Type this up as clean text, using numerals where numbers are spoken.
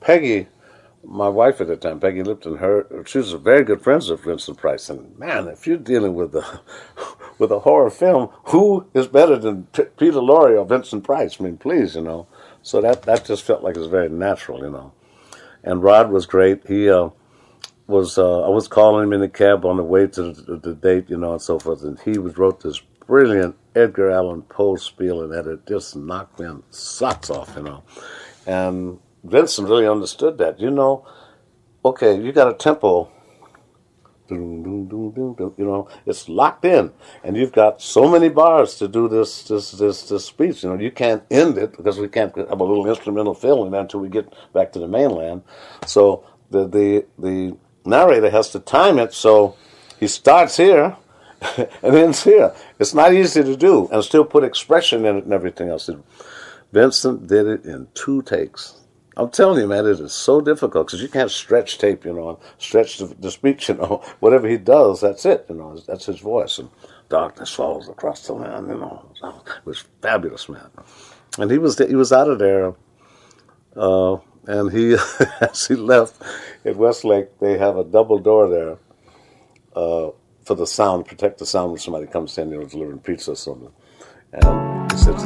Peggy, my wife at the time, Peggy Lipton, she was very good friends with Vincent Price. And man, if you're dealing with a with a horror film, who is better than Peter Lorre or Vincent Price? I mean, please, So that just felt like it was very natural. And Rod was great. He I was calling him in the cab on the way to the date, and so forth. And he wrote this brilliant Edgar Allan Poe spiel, and that it just knocked me on socks off, And Vincent really understood that. Okay, you got a tempo, it's locked in, and you've got so many bars to do this speech. You can't end it because we can't have a little instrumental filling until we get back to the mainland. So the narrator has to time it so he starts here and ends here. It's not easy to do and still put expression in it and everything else. Vincent did it in 2 takes. I'm telling you, man, it is so difficult because you can't stretch tape, and stretch the speech, Whatever he does, that's it, That's his voice. And darkness falls across the land, It was fabulous, man. And he was out of there, and he, as he left at Westlake, they have a double door there for the sound, protect the sound when somebody comes in, delivering pizza or something. And he said,